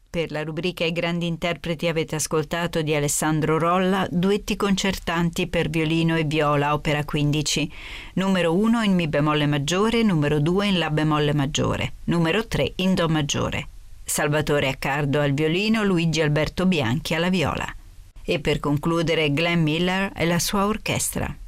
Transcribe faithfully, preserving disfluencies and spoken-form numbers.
Per la rubrica I grandi interpreti avete ascoltato di Alessandro Rolla duetti concertanti per violino e viola, opera quindici, numero uno in Mi bemolle maggiore, numero due in La bemolle maggiore, numero tre in Do maggiore. Salvatore Accardo al violino, Luigi Alberto Bianchi alla viola. E per concludere Glenn Miller e la sua orchestra.